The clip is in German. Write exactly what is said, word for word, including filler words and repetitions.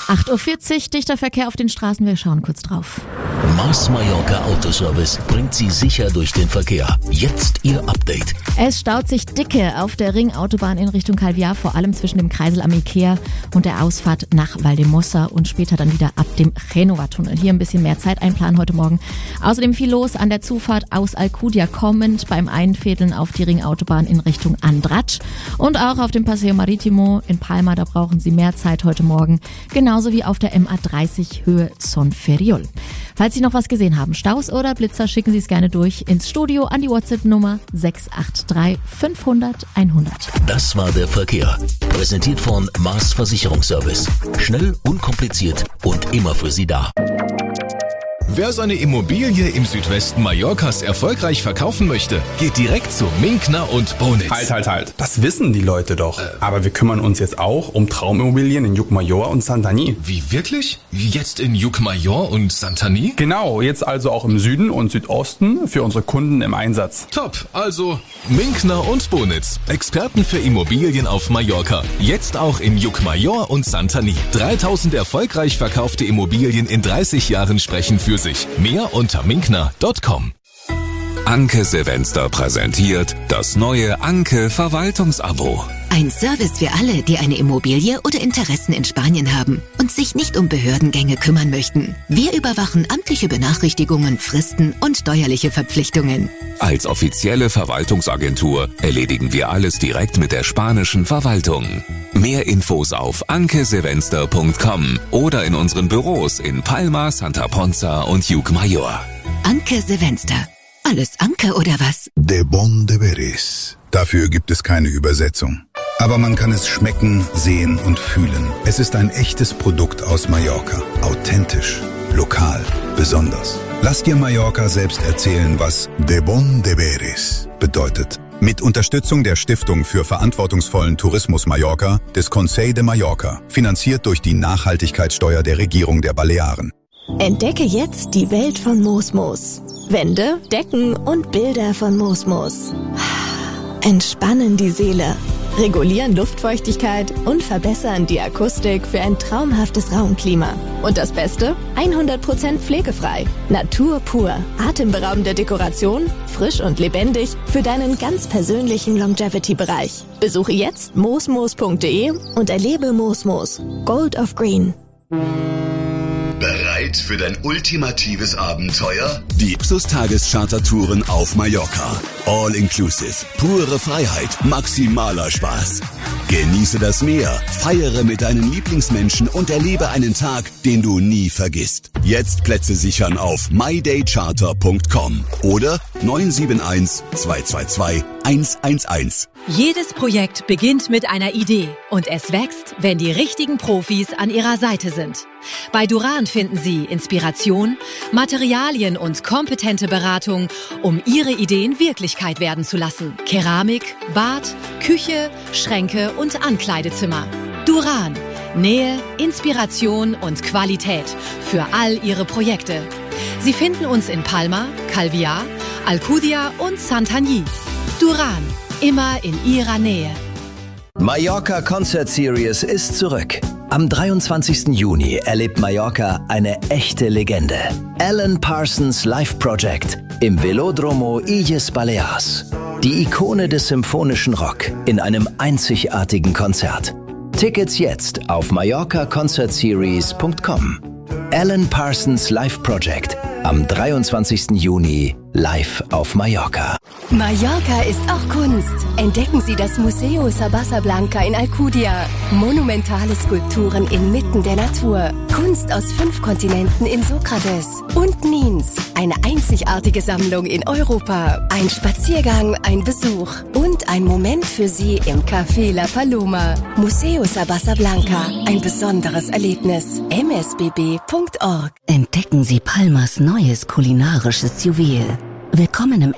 acht Uhr vierzig, dichter Verkehr auf den Straßen, wir schauen kurz drauf. Mars Mallorca Autoservice bringt Sie sicher durch den Verkehr. Jetzt Ihr Update. Es staut sich dicke auf der Ringautobahn in Richtung Calvià, vor allem zwischen dem Kreisel am Ikea und der Ausfahrt nach Valdemossa und später dann wieder ab dem Genova-Tunnel. Hier ein bisschen mehr Zeit einplanen heute Morgen. Außerdem viel los an der Zufahrt aus Alcudia kommend beim Einfädeln auf die Ringautobahn in Richtung Andratx und auch auf dem Paseo Marítimo in Palma, da brauchen Sie mehr Zeit heute Morgen, genauso wie auf der M A dreißig Höhe Son Ferriol. Falls Sie noch was gesehen haben, Staus oder Blitzer, schicken Sie es gerne durch ins Studio an die WhatsApp-Nummer sechs acht drei fünfhundert einhundert. Das war der Verkehr. Präsentiert von Mars Versicherungsservice. Schnell, unkompliziert und immer für Sie da. Wer seine Immobilie im Südwesten Mallorcas erfolgreich verkaufen möchte, geht direkt zu Minkner und Bonitz. Halt, halt, halt. Das wissen die Leute doch. Äh, Aber wir kümmern uns jetzt auch um Traumimmobilien in Llucmajor und Santanyí. Wie, wirklich? Jetzt in Llucmajor und Santanyí? Genau, jetzt also auch im Süden und Südosten für unsere Kunden im Einsatz. Top, also Minkner und Bonitz. Experten für Immobilien auf Mallorca. Jetzt auch in Llucmajor und Santanyí. dreitausend erfolgreich verkaufte Immobilien in dreißig Jahren sprechen für sich. Mehr unter minkner Punkt com. Anke Silvester präsentiert das neue Anke Verwaltungsabo. Ein Service für alle, die eine Immobilie oder Interessen in Spanien haben und sich nicht um Behördengänge kümmern möchten. Wir überwachen amtliche Benachrichtigungen, Fristen und steuerliche Verpflichtungen. Als offizielle Verwaltungsagentur erledigen wir alles direkt mit der spanischen Verwaltung. Mehr Infos auf anke silvester Punkt com oder in unseren Büros in Palma, Santa Ponza und Llucmajor. Anke Silvester. Alles Anke oder was? De bon deberes. Dafür gibt es keine Übersetzung. Aber man kann es schmecken, sehen und fühlen. Es ist ein echtes Produkt aus Mallorca. Authentisch, lokal, besonders. Lass dir Mallorca selbst erzählen, was de bon deberes bedeutet. Mit Unterstützung der Stiftung für verantwortungsvollen Tourismus Mallorca des Consell de Mallorca, finanziert durch die Nachhaltigkeitssteuer der Regierung der Balearen. Entdecke jetzt die Welt von Mosmos. Wände, Decken und Bilder von Mosmos. Entspannen die Seele, regulieren Luftfeuchtigkeit und verbessern die Akustik für ein traumhaftes Raumklima. Und das Beste? hundert Prozent pflegefrei. Natur pur. Atemberaubende Dekoration, frisch und lebendig für deinen ganz persönlichen Longevity-Bereich. Besuche jetzt mosmos punkt de und erlebe Mosmos. Gold of Green. Bereit für dein ultimatives Abenteuer? Die Plus-Tages-Charter-Touren auf Mallorca. All inclusive, pure Freiheit, maximaler Spaß. Genieße das Meer, feiere mit deinen Lieblingsmenschen und erlebe einen Tag, den du nie vergisst. Jetzt Plätze sichern auf my day charter punkt com oder neun sieben eins zwei zwei zwei eins eins eins. Jedes Projekt beginnt mit einer Idee und es wächst, wenn die richtigen Profis an ihrer Seite sind. Bei Duran finden Sie Inspiration, Materialien und kompetente Beratung, um Ihre Ideen Wirklichkeit werden zu lassen. Keramik, Bad, Küche, Schränke und Ankleidezimmer. Duran. Nähe, Inspiration und Qualität für all Ihre Projekte. Sie finden uns in Palma, Calvià, Alcudia und Santanyí. Duran. Immer in Ihrer Nähe. Mallorca Concert Series ist zurück. Am dreiundzwanzigsten Juni erlebt Mallorca eine echte Legende. Alan Parsons Live Project im Velódromo Illes Balears. Die Ikone des symphonischen Rock in einem einzigartigen Konzert. Tickets jetzt auf mallorca concert series punkt com. Alan Parsons Live Project am dreiundzwanzigsten Juni live auf Mallorca. Mallorca ist auch Kunst. Entdecken Sie das Museo Sabasa Blanca in Alcudia. Monumentale Skulpturen inmitten der Natur. Kunst aus fünf Kontinenten in Sokrates und Nins. Eine einzigartige Sammlung in Europa. Ein Spaziergang, ein Besuch und ein Moment für Sie im Café La Paloma. Museo Sabasa Blanca. Ein besonderes Erlebnis. m s b b punkt org. Entdecken Sie Palmas neues kulinarisches Juwel. Willkommen im